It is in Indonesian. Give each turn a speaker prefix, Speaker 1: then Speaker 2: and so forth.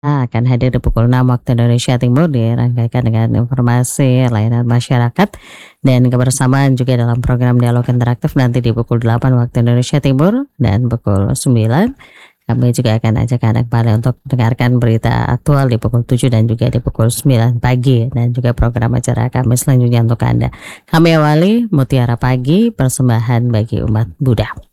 Speaker 1: akan hadir di pukul 6 waktu Indonesia Timur dirangkaikan dengan informasi layanan masyarakat dan kebersamaan juga dalam program dialog interaktif nanti di pukul 8 waktu Indonesia Timur dan pukul 9. Kami juga akan ajak Anda kembali untuk mendengarkan berita aktual di pukul 7 dan juga di pukul 9 pagi dan juga program acara kami selanjutnya untuk Anda. Kami awali Mutiara Pagi, persembahan bagi umat Buddha.